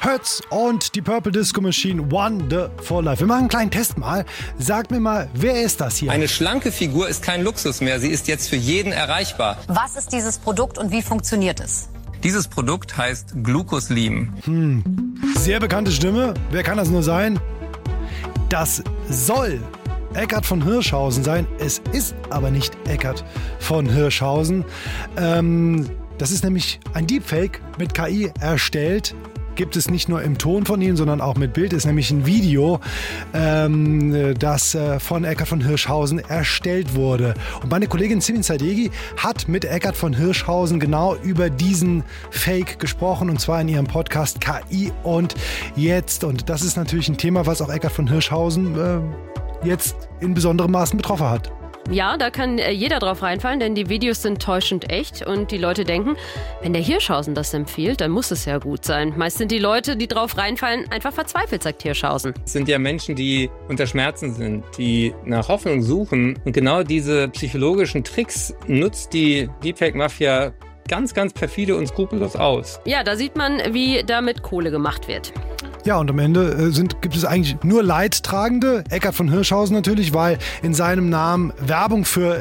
Hötz und die Purple Disco Machine Wonderful Life. Wir machen einen kleinen Test mal. Sag mir mal, wer ist das hier? Eine schlanke Figur ist kein Luxus mehr. Sie ist jetzt für jeden erreichbar. Was ist dieses Produkt und wie funktioniert es? Dieses Produkt heißt Glucoslim. Sehr bekannte Stimme. Wer kann das nur sein? Das soll Eckart von Hirschhausen sein. Es ist aber nicht Eckart von Hirschhausen. Das ist nämlich ein Deepfake mit KI erstellt. Gibt es nicht nur im Ton von ihm, sondern auch mit Bild. Ist nämlich ein Video, das von Eckart von Hirschhausen erstellt wurde. Und meine Kollegin Simin Sadeghi hat mit Eckart von Hirschhausen genau über diesen Fake gesprochen. Und zwar in ihrem Podcast KI und Jetzt. Und das ist natürlich ein Thema, was auch Eckart von Hirschhausen jetzt in besonderem Maßen betroffen hat. Ja, da kann jeder drauf reinfallen, denn die Videos sind täuschend echt und die Leute denken, wenn der Hirschhausen das empfiehlt, dann muss es ja gut sein. Meist sind die Leute, die drauf reinfallen, einfach verzweifelt, sagt Hirschhausen. Es sind ja Menschen, die unter Schmerzen sind, die nach Hoffnung suchen. Und genau diese psychologischen Tricks nutzt die Deepfake-Mafia ganz, ganz perfide und skrupellos aus. Ja, da sieht man, wie damit Kohle gemacht wird. Ja, und am Ende gibt es eigentlich nur Leidtragende. Eckart von Hirschhausen natürlich, weil in seinem Namen Werbung für